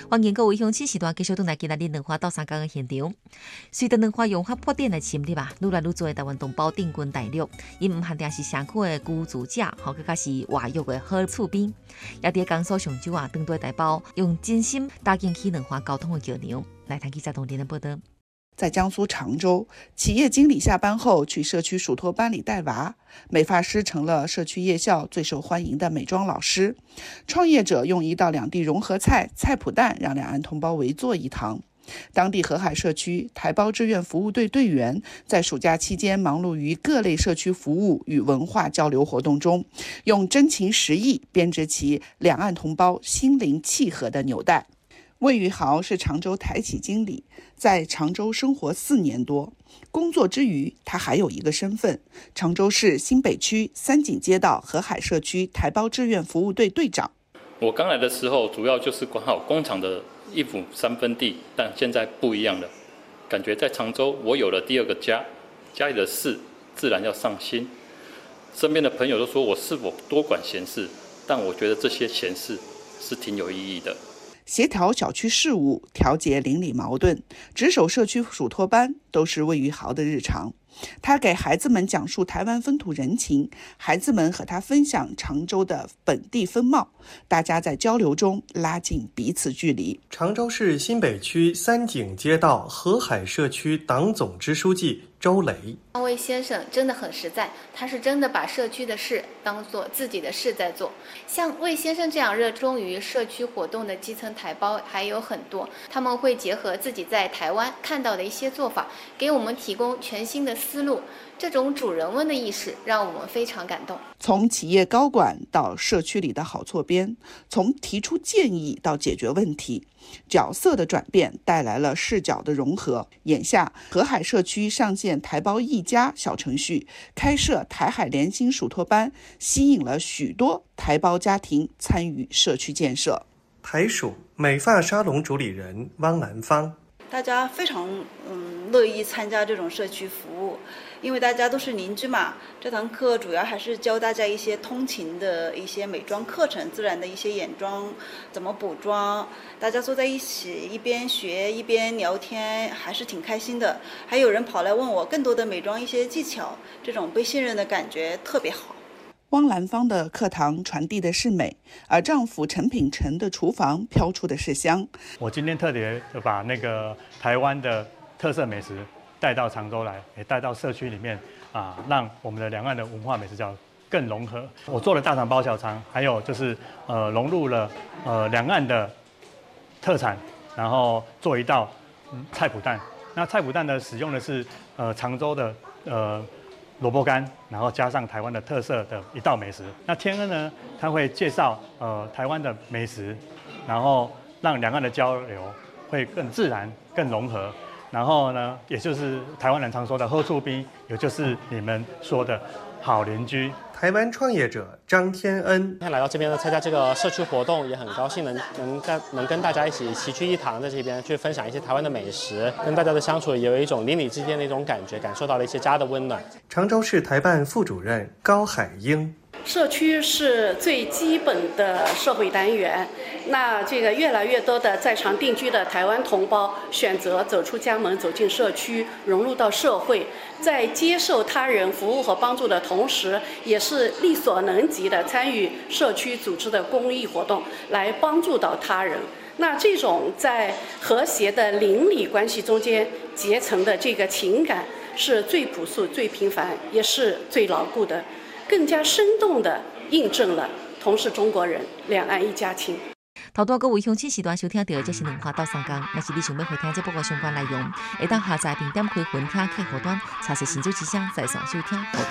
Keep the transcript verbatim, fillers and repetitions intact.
欢迎各位乡亲时段继续倒来今仔日两花斗相共的现场。随着两花用合破点的侵入啊，愈来愈多的台湾同胞定军大陆，因唔限定是城区的居住者，吼，更加是外域的好厝边，也伫江苏上州啊，当地台胞用真心搭建起两花交通的桥梁。来谈记者同点的报道。 在江苏常州，企业经理下班后去社区属托班里带娃，美发师成了社区夜校最受欢迎的美妆老师。创业者用一道两地融合菜菜脯蛋让两岸同胞围坐一堂。当地河海社区台胞志愿服务队队员在暑假期间忙碌于各类社区服务与文化交流活动中，用真情实意编织起两岸同胞心灵契合的纽带。魏玉豪是常州台企经理，在常州生活四年多。工作之余，他还有一个身份：常州市新北区三井街道河海社区台胞志愿服务队队长。 我刚来的时候，主要就是管好工厂的一亩三分地，但现在不一样了，感觉在常州我有了第二个家，家里的事自然要上心。身边的朋友都说我是否多管闲事，但我觉得这些闲事是挺有意义的。 协调小区事务，调节邻里矛盾，值守社区属托班，都是魏玉豪的日常。他给孩子们讲述台湾风土人情，孩子们和他分享常州的本地风貌，大家在交流中拉近彼此距离。 常州市新北区三井街道河海社区党总支书记周雷。 魏先生真的很实在，他是真的把社区的事当作自己的事在做。像魏先生这样热衷于社区活动的基层台胞还有很多，他们会结合自己在台湾看到的一些做法，给我们提供全新的思路。这种主人翁的意识让我们非常感动。 从企业高管到社区里的好错边，从提出建议到解决问题，角色的转变带来了视角的融合。眼下，河海社区上线台胞一家小程序，开设台海联心属托班，吸引了许多台胞家庭参与社区建设。 台属美发沙龙主理人汪兰芳。 大家非常嗯乐意参加这种社区服务，因为大家都是邻居嘛。这堂课主要还是教大家一些通勤的一些美妆课程，自然的一些眼妆怎么补妆，大家坐在一起一边学一边聊天，还是挺开心的。还有人跑来问我更多的美妆一些技巧，这种被信任的感觉特别好。 汪兰芳的课堂传递的是美，而丈夫陈品成的厨房飘出的是香。 我今天特别就把那个台湾的特色美食带到常州来，也带到社区里面啊，让我们的两岸的文化美食叫更融合。我做了大肠包小肠，还有就是呃融入了呃两岸的特产，然后做一道、嗯、菜脯蛋。那菜脯蛋呢，使用的是呃常州的呃。萝卜干，然后加上台湾的特色的一道美食。那天恩呢，他会介绍呃台湾的美食，然后让两岸的交流会更自然、更融合。然后呢，也就是台湾人常说的好厝边，也就是你们说的好邻居。 台湾创业者张天恩， 今天来到这边呢，参加这个社区活动，也很高兴能能跟能跟大家一起齐聚一堂，在这边去分享一些台湾的美食，跟大家的相处也有一种邻里之间的一种感觉，感受到了一些家的温暖。 常州市台办副主任高海英。 社区是最基本的社会单元，那这个越来越多的在常定居的台湾同胞选择走出家门，走进社区，融入到社会，在接受他人服务和帮助的同时，也是力所能及的参与社区组织的公益活动，来帮助到他人。那这种在和谐的邻里关系中间结成的这个情感，是最朴素、最平凡，也是最牢固的。更加生动地印证了同是中国人，两岸一家亲。 头多各位乡亲时段收听到这是两花斗相共，若是你想要回听这部个相关内容，会当下载并点开分听客户端，查实新竹之声在线收听。